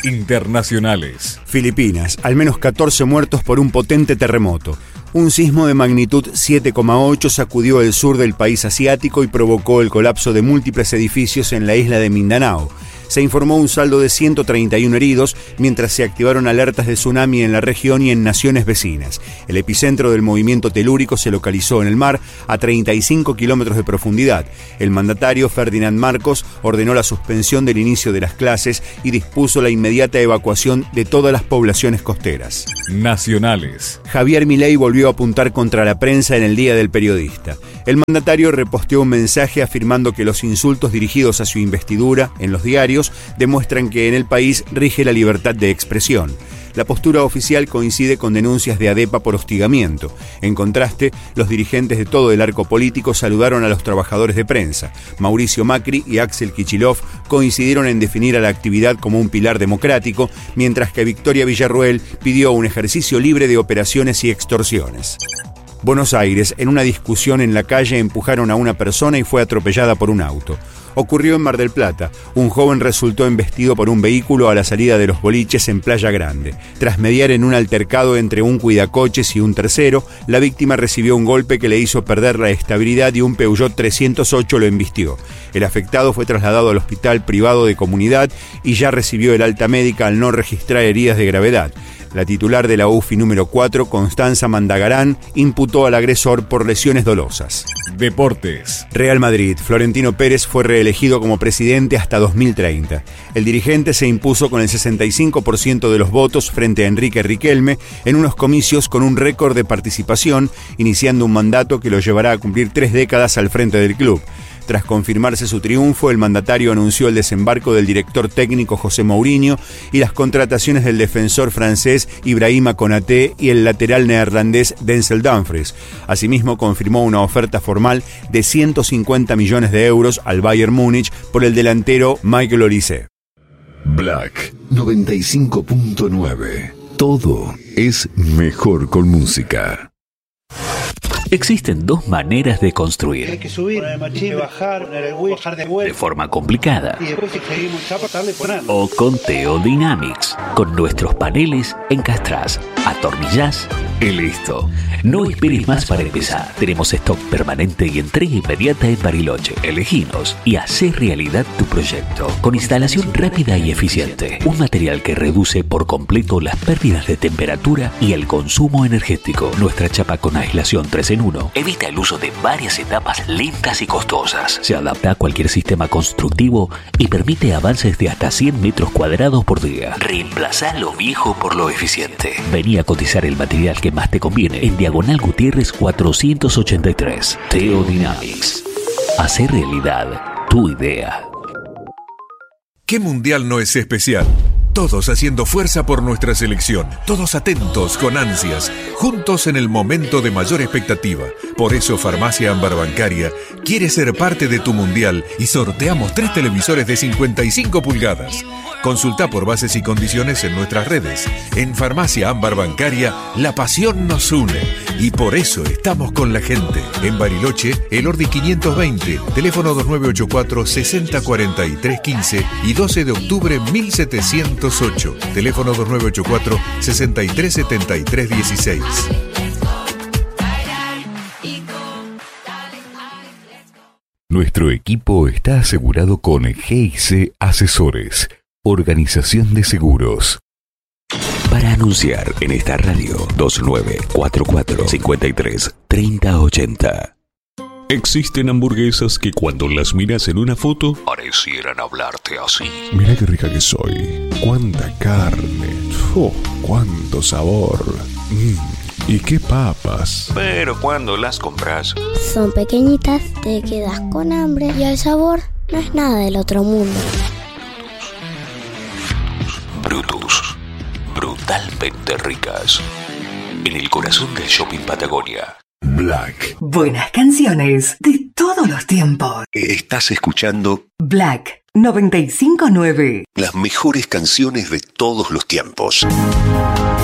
Internacionales. Filipinas, al menos 14 muertos por un potente terremoto. Un sismo de magnitud 7,8 sacudió el sur del país asiático y provocó el colapso de múltiples edificios en la isla de Mindanao. Se informó un saldo de 131 heridos, mientras se activaron alertas de tsunami en la región y en naciones vecinas. El epicentro del movimiento telúrico se localizó en el mar, a 35 kilómetros de profundidad. El mandatario Ferdinand Marcos ordenó la suspensión del inicio de las clases y dispuso la inmediata evacuación de todas las poblaciones costeras. Nacionales. Javier Milei volvió a apuntar contra la prensa en el Día del Periodista. El mandatario reposteó un mensaje afirmando que los insultos dirigidos a su investidura en los diarios demuestran que en el país rige la libertad de expresión. La postura oficial coincide con denuncias de ADEPA por hostigamiento. En contraste, los dirigentes de todo el arco político saludaron a los trabajadores de prensa. Mauricio Macri y Axel Kicillof coincidieron en definir a la actividad como un pilar democrático, mientras que Victoria Villarruel pidió un ejercicio libre de operaciones y extorsiones. Buenos Aires, en una discusión en la calle empujaron a una persona y fue atropellada por un auto. Ocurrió en Mar del Plata. Un joven resultó embestido por un vehículo a la salida de los boliches en Playa Grande. Tras mediar en un altercado entre un cuidacoches y un tercero, la víctima recibió un golpe que le hizo perder la estabilidad y un Peugeot 308 lo embistió. El afectado fue trasladado al hospital privado de comunidad y ya recibió el alta médica al no registrar heridas de gravedad. La titular de la UFI número 4, Constanza Mandagarán, imputó al agresor por lesiones dolosas. Deportes. Real Madrid. Florentino Pérez fue reelegido como presidente hasta 2030. El dirigente se impuso con el 65% de los votos frente a Enrique Riquelme en unos comicios con un récord de participación, iniciando un mandato que lo llevará a cumplir 3 décadas al frente del club. Tras confirmarse su triunfo, el mandatario anunció el desembarco del director técnico José Mourinho y las contrataciones del defensor francés Ibrahima Konaté y el lateral neerlandés Denzel Dumfries. Asimismo, confirmó una oferta formal de 150 millones de euros al Bayern Múnich por el delantero Michael Olise. Black 95.9. Todo es mejor con música. Existen dos maneras de construir. Hay que subir, bajar de vuelta. De forma complicada. Y después seguimos darle por nada. O con Teo Dynamics. Con nuestros paneles encastrás, atornillás y listo. No esperes más para empezar. Tenemos stock permanente y entrega inmediata en Bariloche. Eleginos y hacé realidad tu proyecto. Con instalación rápida y eficiente. Un material que reduce por completo las pérdidas de temperatura y el consumo energético. Nuestra chapa con aislación 3 en 1 evita el uso de varias etapas lentas y costosas. Se adapta a cualquier sistema constructivo y permite avances de hasta 100 metros cuadrados por día. Reemplazá lo viejo por lo eficiente. Vení a cotizar el material que más te conviene en Diagonal Gutiérrez 483. Teo Dynamics. Hacer realidad tu idea. ¿Qué mundial no es especial? Todos haciendo fuerza por nuestra selección, todos atentos, con ansias, juntos en el momento de mayor expectativa. Por eso Farmacia Ámbar Bancaria quiere ser parte de tu mundial y sorteamos 3 televisores de 55 pulgadas. Consulta por bases y condiciones en nuestras redes. En Farmacia Ámbar Bancaria, la pasión nos une y por eso estamos con la gente. En Bariloche, El Ordi 520, teléfono 2984-604315 y 12 de octubre 1708, teléfono 2984-637316. Nuestro equipo está asegurado con GIC Asesores, Organización de Seguros. Para anunciar en esta radio 2944-53-3080. Existen hamburguesas que cuando las miras en una foto parecieran hablarte así. Mira qué rica que soy. Cuánta carne. Oh, cuánto sabor. Y qué papas. Pero cuando las compras son pequeñitas, te quedas con hambre y el sabor no es nada del otro mundo. Brutus. Brutalmente ricas. En el corazón del shopping Patagonia. Black. Buenas canciones de todos los tiempos. Estás escuchando Black 95.9. Las mejores canciones de todos los tiempos.